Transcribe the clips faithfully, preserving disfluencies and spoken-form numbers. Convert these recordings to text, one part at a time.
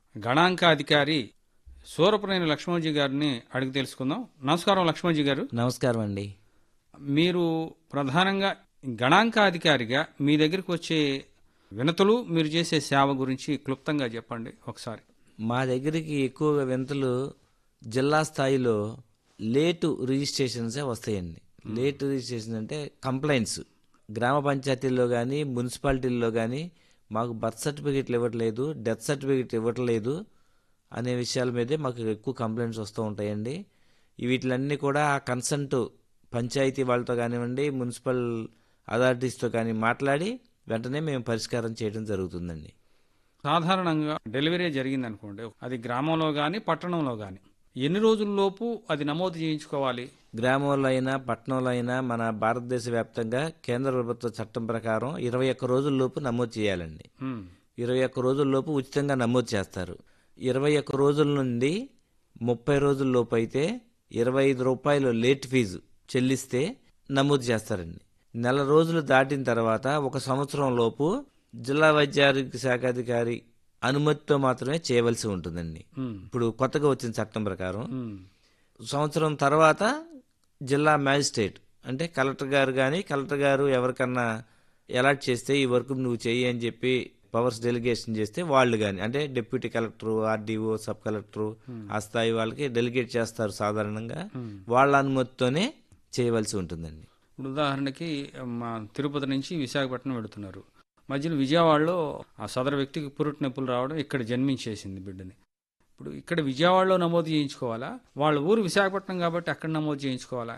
గణాంకాధికారి సూరపనేని లక్ష్మణజీ గారిని అడిగి తెలుసుకుందాం. నమస్కారం లక్ష్మణజీ గారు. నమస్కారం అండి. మీరు ప్రధానంగా గణాంకాధికారిగా మీ దగ్గరికి వచ్చే వినతులు, మీరు చేసే సేవ గురించి క్లుప్తంగా చెప్పండి ఒకసారి. మా దగ్గరికి ఎక్కువగా వింతలు జిల్లా స్థాయిలో లేటు రిజిస్ట్రేషన్సే వస్తాయండి. లేటు రిజిస్ట్రేషన్ అంటే కంప్లైంట్స్ గ్రామ పంచాయతీల్లో కానీ మున్సిపాలిటీల్లో కానీ మాకు బర్త్ సర్టిఫికేట్లు ఇవ్వట్లేదు, డెత్ సర్టిఫికేట్ ఇవ్వట్లేదు అనే విషయాల మీదే మాకు ఎక్కువ కంప్లైంట్స్ వస్తూ ఉంటాయండి. వీటిలన్నీ కూడా ఆ కన్సల్ట్ పంచాయతీ వాళ్ళతో కానివ్వండి, మున్సిపల్ అథారిటీస్తో కానీ మాట్లాడి వెంటనే మేము పరిష్కారం చేయడం జరుగుతుందండి. సాధారణంగా డెలివరీ జరిగిందనుకోండి, అది గ్రామంలో కానీ పట్టణంలో కానీ ఎన్ని రోజుల్లోపు అది నమోదు చేయించుకోవాలి? గ్రామంలో అయినా పట్టణంలో అయినా మన భారతదేశ వ్యాప్తంగా కేంద్ర ప్రభుత్వ చట్టం ప్రకారం ఇరవై ఒక్క రోజుల్లోపు నమోదు చేయాలండి. హ్మ్. ఇరవై ఒక్క రోజుల్లోపు ఉచితంగా నమోదు చేస్తారు. ఇరవై ఒక్క రోజుల నుండి ముప్పై రోజుల్లోపు అయితే ఇరవై ఐదు రూపాయలు లేట్ ఫీజు చెల్లిస్తే నమోదు చేస్తారండి. నెల రోజులు దాటిన తర్వాత ఒక సంవత్సరం లోపు జిల్లా వైద్య ఆరోగ్య శాఖాధికారి అనుమతితో మాత్రమే చేయవలసి ఉంటుందండి. హ్మ్. ఇప్పుడు కొత్తగా వచ్చిన చట్టం ప్రకారం హ్మ్. సంవత్సరం తర్వాత జిల్లా మ్యాజిస్ట్రేట్ అంటే కలెక్టర్ గారు కానీ కలెక్టర్ గారు ఎవరికన్నా అలాట్ చేస్తే ఈ వర్క్ నువ్వు చెయ్యి అని చెప్పి పవర్స్ డెలిగేషన్ చేస్తే వాళ్ళు కానీ అంటే deputy collector, RDO, sub collector ఆ స్థాయి వాళ్ళకి డెలిగేట్ చేస్తారు సాధారణంగా. వాళ్ళ అనుమతితోనే చేయవలసి ఉంటుందండి. ఇప్పుడు ఉదాహరణకి మా తిరుపతి నుంచి విశాఖపట్నం వెళుతున్నారు. మధ్యలో విజయవాడలో ఆ సదరు వ్యక్తికి పురుటి నొప్పులు రావడం, ఇక్కడ జన్మించేసింది బిడ్డని. ఇప్పుడు ఇక్కడ విజయవాడలో నమోదు చేయించుకోవాలా, వాళ్ళ ఊరు విశాఖపట్నం కాబట్టి అక్కడ నమోదు చేయించుకోవాలా?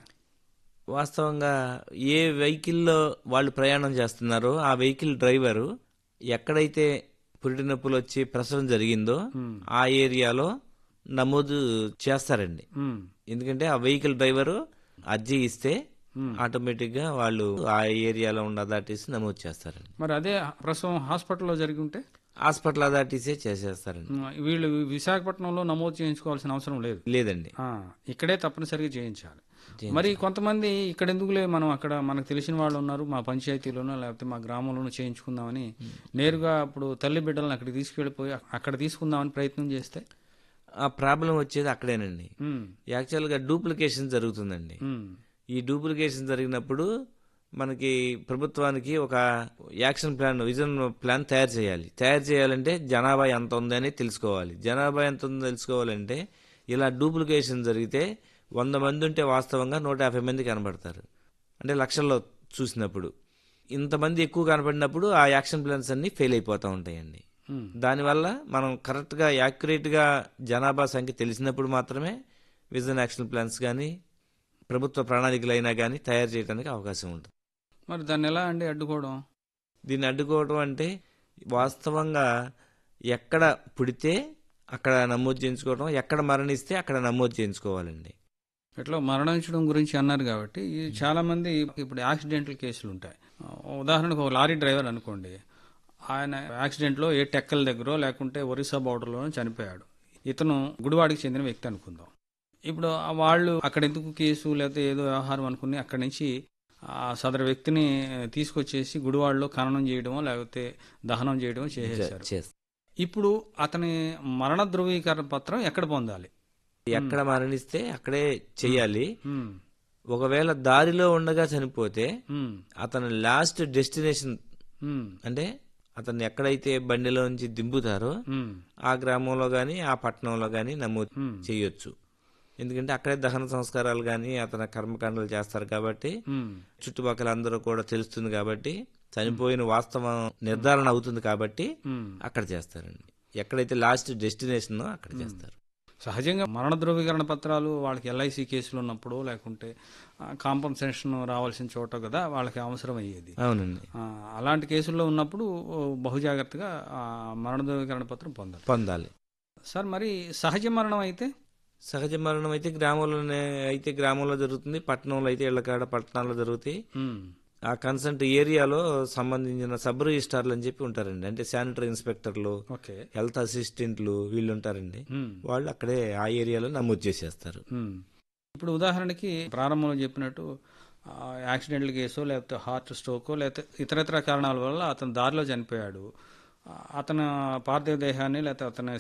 వాస్తవంగా ఏ వెహికల్లో వాళ్ళు ప్రయాణం చేస్తున్నారో ఆ వెహికల్ డ్రైవరు ఎక్కడైతే పురిటి నొప్పులు వచ్చి ప్రసవం జరిగిందో ఆ ఏరియాలో నమోదు చేస్తారండి. హ్మ్. ఎందుకంటే ఆ వెహికల్ డ్రైవరు అర్జీ ఇస్తే ఆటోమేటిక్ గా వాళ్ళు ఆ ఏరియాలో ఉన్న అథారిటీస్ నమోదు చేస్తారండి. మరి అదే ప్రసవం హాస్పిటల్లో జరిగి ఉంటే హాస్పిటల్ అథారిటీసే చేసేస్తారండి. ఉమ్, వీళ్ళు విశాఖపట్నంలో నమోదు చేయించుకోవాల్సిన అవసరం లేదు. లేదండి, ఆ, ఇక్కడే తప్పనిసరిగా చేయించాలి. మరి కొంతమంది ఇక్కడ ఎందుకులే, మనం అక్కడ మనకు తెలిసిన వాళ్ళు ఉన్నారు, మా పంచాయతీలోనో లేకపోతే మా గ్రామంలోనో చేయించుకుందామని నేరుగా ఇప్పుడు తల్లి బిడ్డలను అక్కడికి తీసుకెళ్లిపోయి అక్కడ తీసుకుందామని ప్రయత్నం చేస్తే ఆ ప్రాబ్లం వచ్చేది అక్కడేనండి. ఉమ్, యాక్చువల్గా డూప్లికేషన్ జరుగుతుందండి. ఉమ్, ఈ డూప్లికేషన్ జరిగినప్పుడు మనకి ప్రభుత్వానికి ఒక యాక్షన్ ప్లాన్, విజన్ ప్లాన్ తయారు చేయాలి. తయారు చేయాలంటే జనాభా ఎంత ఉందని తెలుసుకోవాలి. జనాభా ఎంత ఉందో తెలుసుకోవాలంటే ఇలా డూప్లికేషన్ జరిగితే వంద మంది ఉంటే వాస్తవంగా నూట యాభై మంది కనబడతారు. అంటే లక్షల్లో చూసినప్పుడు ఇంతమంది ఎక్కువ కనపడినప్పుడు ఆ యాక్షన్ ప్లాన్స్ అన్ని ఫెయిల్ అయిపోతూ ఉంటాయండి. ఉమ్. దానివల్ల మనం కరెక్ట్గా యాక్యురేట్గా జనాభా సంఖ్య తెలిసినప్పుడు మాత్రమే విజన్ యాక్షన్ ప్లాన్స్ కానీ ప్రభుత్వ ప్రణాళికలు అయినా కానీ తయారు చేయడానికి అవకాశం ఉంటుంది. మరి దాన్ని ఎలా అండి అడ్డుకోవడం? దీన్ని అడ్డుకోవడం అంటే వాస్తవంగా ఎక్కడ పుడితే అక్కడ నమోదు చేయించుకోవడం, ఎక్కడ మరణిస్తే అక్కడ నమోదు చేయించుకోవాలండి. ఇట్లా మరణించడం గురించి అన్నారు కాబట్టి ఈ చాలా మంది ఇప్పుడు యాక్సిడెంటల్ కేసులు ఉంటాయి. ఉదాహరణకు ఒక లారీ డ్రైవర్ అనుకోండి, ఆయన యాక్సిడెంట్లో ఏ టెక్కల దగ్గర లేకుంటే ఒరిస్సా బోర్డర్లోనో చనిపోయాడు. ఇతను గుడివాడికి చెందిన వ్యక్తి అనుకుందాం. ఇప్పుడు ఆ వాళ్ళు అక్కడ ఎందుకు కేసు లేకపోతే ఏదో వ్యవహారం అనుకుని అక్కడి నుంచి ఆ సదరు వ్యక్తిని తీసుకొచ్చేసి గుడివాడలో ఖననం చేయడమో లేకపోతే దహనం చేయడమో చేసేసారు. చేస్- ఇప్పుడు అతని మరణ ధృవీకరణ పత్రం ఎక్కడ పొందాలి? ఎక్కడ మరణిస్తే అక్కడే చెయ్యాలి. ఉమ్, ఒకవేళ దారిలో ఉండగా చనిపోతే ఉమ్, అతను లాస్ట్ డెస్టినేషన్ ఉమ్, అంటే అతను ఎక్కడైతే బండిలో నుంచి దింపుతారో ఉమ్, ఆ గ్రామంలో కానీ ఆ పట్టణంలో కానీ నమోదు ఉమ్, చేయొచ్చు. ఎందుకంటే అక్కడే దహన సంస్కారాలు కానీ అతని కర్మకాండలు చేస్తారు కాబట్టి ఉమ్. చుట్టుపక్కల అందరూ కూడా తెలుస్తుంది కాబట్టి చనిపోయిన వాస్తవం నిర్ధారణ అవుతుంది కాబట్టి ఉమ్. అక్కడ చేస్తారండి. ఎక్కడైతే లాస్ట్ డెస్టినేషన్ అక్కడ చేస్తారు. సహజంగా మరణ ధృవీకరణ పత్రాలు వాళ్ళకి ఎల్ఐసి కేసులు ఉన్నప్పుడు లేకుంటే కాంపన్సేషన్ రావాల్సిన చోట కదా వాళ్ళకి అవసరం అయ్యేది. అవునండి, ఆ, అలాంటి కేసుల్లో ఉన్నప్పుడు బహుజాగ్రత్తగా ఆ మరణ ధృవీకరణ పత్రం పొందాలి. పొందాలి. సార్, మరి సహజ మరణం అయితే? సహజ మరణం అయితే గ్రామంలోనే అయితే గ్రామంలో జరుగుతుంది, పట్టణంలో అయితే ఇళ్లకాడ పట్టణాల్లో జరుగుతాయి. ఉమ్, ఆ కన్సర్ట్ ఏరియాలో సంబంధించిన సబ్ రిజిస్టార్లు అని చెప్పి ఉంటారండి. అంటే శానిటరీ ఇన్స్పెక్టర్లు, ఓకే. హెల్త్ అసిస్టెంట్లు వీళ్ళు ఉంటారండి. ఉమ్, వాళ్ళు అక్కడే ఆ ఏరియాలో నమోదు చేసేస్తారు. ఉమ్. ఇప్పుడు ఉదాహరణకి ప్రారంభంలో చెప్పినట్టు ఆ, యాక్సిడెంటల్ కేసో లేకపోతే హార్ట్ స్ట్రోకో లేకపోతే ఇతరత్ర కారణాల వల్ల అతను దారిలో చనిపోయాడు. ఆ, అతని పార్థివ దేహాన్ని లేకపోతే అతని